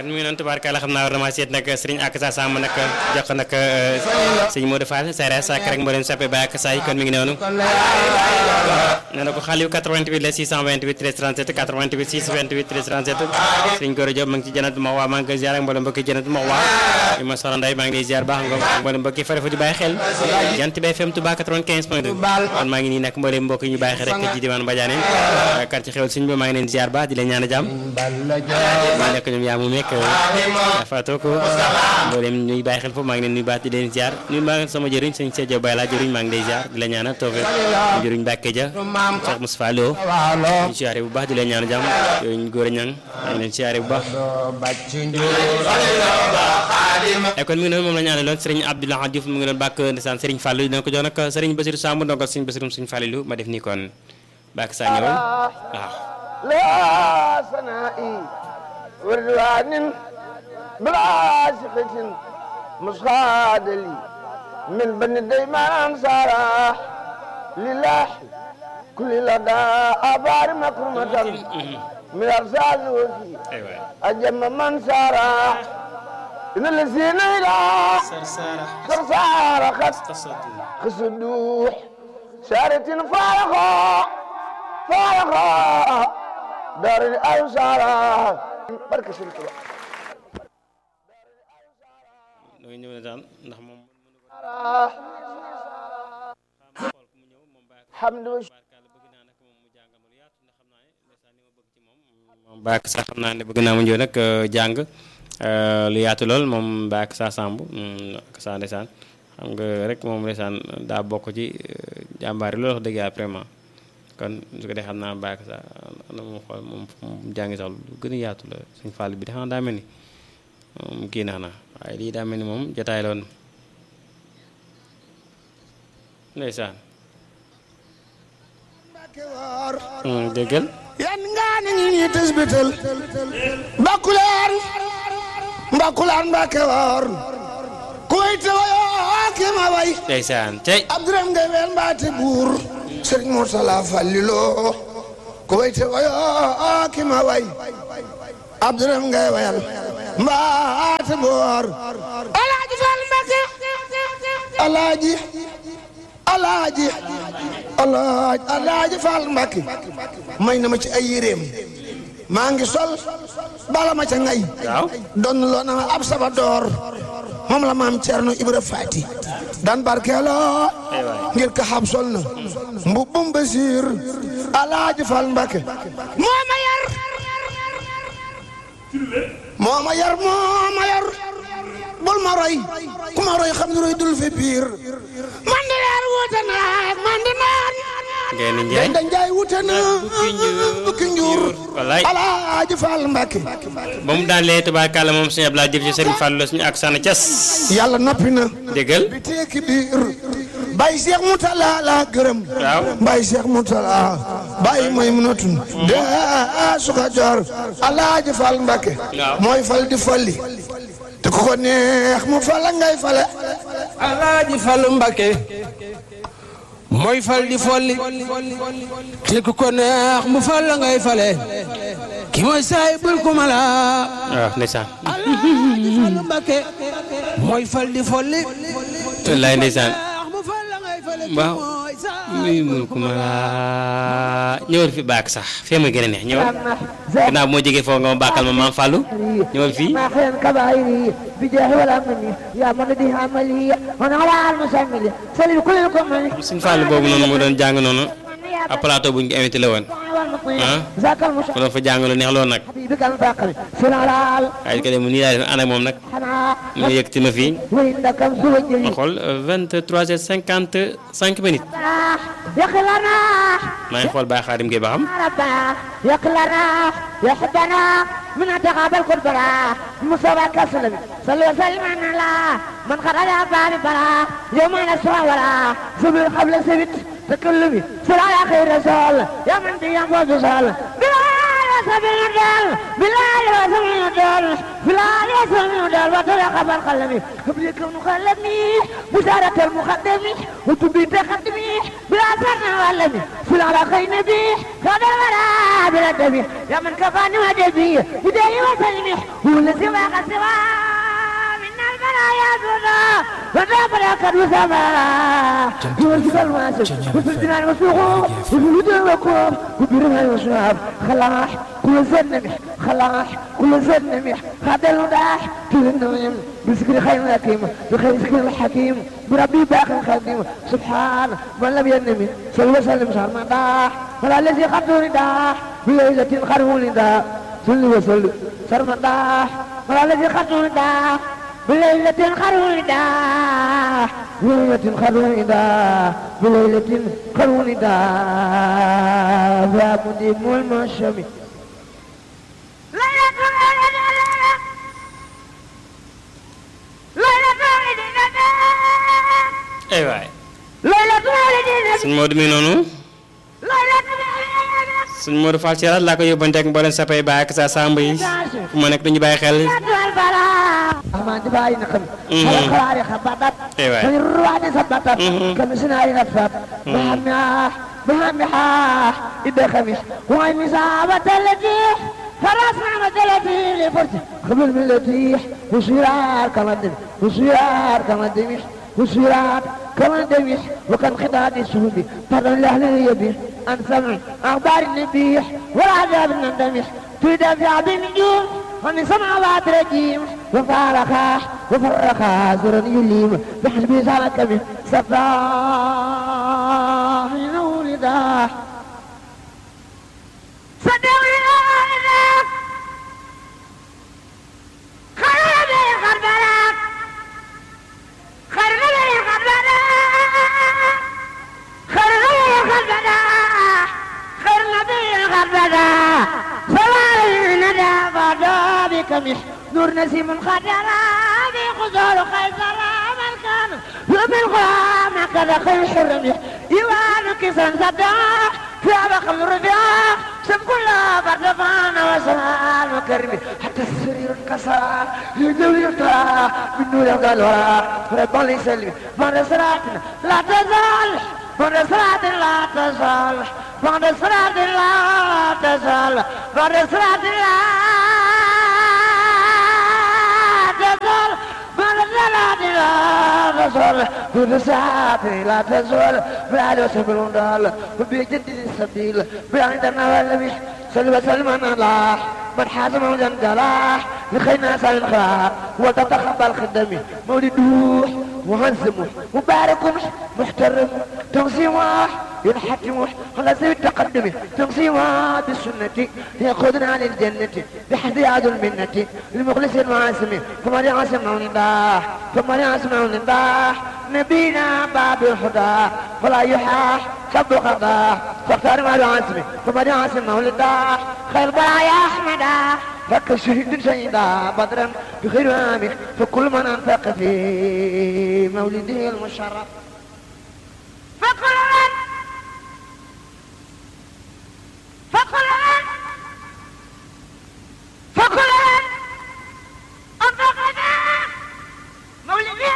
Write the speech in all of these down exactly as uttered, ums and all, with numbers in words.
mi ngi noonu tubaarkalla xam naa war na maa seet nag sëriñ ak sa Samb nag jox ko nag sëñ Modou Fall Sara Sak rek moo leen sappe ba ak saa yi kon mi ngi noonu nee na ko xale yu quatre-vingt-huit la six cent vingt-huit treize trente-sept quatre-vingt-huit six cent vingt-huit treize trente-sept sëñ Gora Diop ma ngi ci Jannatul Mahwa maa ngi koy ziar ak mboolem mbokki Jannatul Mahwa yu ma soxna Ndeye maa ngi lay ziar baax nga mboolem mbokki fare fa di bàyyi xel Jant bi F M Touba quatre-vingt-quinze point deux kon maa ngi nii nag mboolem mbokk yi ñu bàyyi xel rek ci diwaan Badiane kar ci xewal sëñ bi maa ngi leen ziar baax di leen ñaan jàmm maa nekk ñoom yaa mu mekk faatoo ko mboolem ñuy bàyyi xel foofu maa ngi leen nuyu baax di leen ziar nuyu maa sama jëriñ sëñ Seydou Baye la jëriñ maa ngi lay ziar di la ñaanal tawfeex jëriñ Mbacke Dia Cheikh Moustapha Lo ñu siyaare bu baax di leen ñaan jàmm yooyu ñu góor a ñang maa ngi leen siyaare bu baax e kon mi ngi noonu moom la ñaanal loon Serigne Abdoulaye Diouf mu ngi doon bàkk ndeysaan Serigne Fallou dina ko jox nag Serigne Bassirou Samb ndongal Serigne Bassirou Serigne Fallou ma def nii kon bàkk saa ñëwal waaw لا سنائي وردوان بلا شقة مصاد لي من بني ديمان سارة لله كل لدى أبار مكرمة من أرسال وفي أجم من سارة إن الذين إلى سرسارة خصدوح سارة فارغة فارغة دار الأوسارة بركة سلطة nooy ñëw na daal ndax moom alhamdulillah moom baak sax xam naa ne bëgg naa mu ñëw nag jàng lu yaatu lool moom baak sa Samb ak sa ndeysaan xam nga rek moom ndeysaan daa bokk ci jàmbaar yi loolu wax dëgg yàlla vraiment kon su ko dee xam naa baak sa na mu xool moom mu jàngi sax lu gën a yaatu la suñ fàll bi de xam daa mel ni moom kii nax na waaye lii daa mel ni moom jotaay la woon ndeysaan déggal yan ngaa ni ngi nii tisbital mbakulaan mbakulaan Mbàkke woor ku way te wayoo ki ma way ndeysaan tey Abdourahim ngay wel mbaate buur Sëriñ Mursala Fallilo ku way te wayoo ki ma way Abdourahim ngay wel mbaate buur Alaaji Fall Mbàkke Alaaji Alaaji Alaaji Alaaji Fall Mbàkke may na ma ci ay yéreem maa ngi sol bala ma ca ngay doon loo na ab sabadoor moom la maam Cerno Ibra Faati dan barkeeloo ngir ka xam sol na mbubbum Basiir Alaaji Fall Mbàkke moo ma yar moo ma yar moo ma yar bul ma roy ku ma roy xam ne roy dul fi biir man di leer wuute naa man di naan ngeen di njaay da njaay wuute na bukki njuur wallaay Alaaji Fall Mbàkke ba mu daan lee tubaarkàlla moom sëñ Abdoulaye Diouf ci Serigne Fallou suñu ak sana cas yàlla noppi na déggal bi teeki biir Baye Cheikh Moutala la gërëm waaw Baye Cheikh Moutala Baye mooy munatun de suka joor Alaaji Fall Mbàkke mooy fal di folli te ku ko neex mu fala ngay fale Alaaji Fall Mbàkke mooy fal di folli te ku ko neex mu fala ngay fale ki mooy saahibul kumala waaw ndeysaan Alaaji Fall Mbàkke mooy fal di folli wallaay ndeysaan waaw muy mul ku ma laa ñëwal fi baak sax fee muy gën a neex ñëwal gannaaw moo jógee foofu nga ma bàkkal ma maam Fallou ñëwal fii suñ Fallou boobu noonu moo doon jàng noonu ab plateau buñ ko invité la woon ah mu doon fa jàng lu neex loolu nag waaye ko de mu nii laa def ànd ak moom nag mu yëkkati ma fii ma xool vingt-trois heures cinquante-cinq minutes maa ngi xool Baye Khadim Gueye ba xam يقلنا يحبنا من تقابل قربنا مصابة كسلم صلوا وسلم على من خرج باب بلا يوم نسوا ولا سبيل قبل سبت تكلمي صلى على خير رسول يا من ديام وزال بلال وسبيل الدال بلال وسبيل الدال بلال وسبيل الدال وطرق خبر قلمي قبل كون خلمي بشارة المقدم وتبي تقدمي بلا سنة ولمي فل على خير نبي خبر ولا بلا دمي يا من كفاني ودبي بداية وسلمي هو الذي ما قد سوى من البلايا دنا ولا قد وسما يوسف الماسك وفي الجنان وسوقه وفي الهدى وكوب وبرمى وشاب خلاح كل زنمح خلاح كل زنمح هذا الوداح كل النوم بذكر خير الحكيم بخير ذكر الحكيم بربي باقي خديم سبحان من لم ينمي صلى وسلم شهر مداح ولا الذي خطر نداح بليلة خرهون نداح صلى وسلم شهر مداح ولا الذي خطر نداح بليلة خرهون نداح بليلة خرهون نداح بليلة خرهون نداح فمديم المشمي ay waay sëñ Modou mi noonu sëñ Modou Fall ci rajo laa ko yóbbanteeg mboolem sapay baay ak sa samb yi fu ma nekk dañu bàyyi xel ay waay فرسنا مثلتي لفرسي خبر ملتيح وصيرار كمان دمش وصيرار كمان دمش وصيرار كمان دمش وكان خداد السهودي فرن الأهل يبيح أن سمع أخبار النبيح والعذاب الندمش تدافع بالنجوم ومن سمع بعد رجيم وفارخاح وفرخا زرن يليم بحسب سالك به سفاح ينور داح صدقني نور نسيم الخضراء بخزور خيزر من كان وبالغام كذا خير حرمي يوان كسان صداح في عبق الرفيع سم كلها بردفان وسلام وكرمي حتى السرير انكسر يدوي يطلع من نور يبقى وراء ربنا لي سلمي بعد صلاتنا لا تزال بعد صلاة لا تزال بعد صلاة لا تزال بعد صلاة لا تزول كل ساعة لا تزول بعد وسبلون دال وبيجدد السبيل بعندنا والمش سلوى سلمان الله من حازم وجن جلاح لخينا سالخاء وتتخبى الخدمي مولدوح وهنزمه مبارك محترم تنظيمه ينحكمه على سبيل التقدم تنظيمه بالسنة يقودنا للجنة بحذي عدو المنة لمخلص المعاسم فمن يعاسم ونضاح فمن يعاسم ونضاح نبينا باب الهدى فلا يحاح شب خضاح فاختار ما يعاسم فمن يعاسم ونضاح خير برايا أحمدا فك شهيد شهيدا بدرا بخير آمخ فكل من أنفق في مولده المشرف فكل من فكل من فكل من أنفق في مولده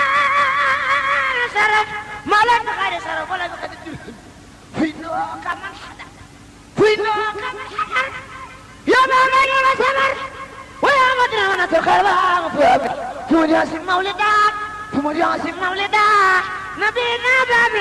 المشرف ما لا تغير شرف ولا تغير الدين في نوك من حدا في نوك من حدا يا مامي وسمر ويا مدرونة الخير في مجاسم مولدك في مجاسم مولدك نبينا بابي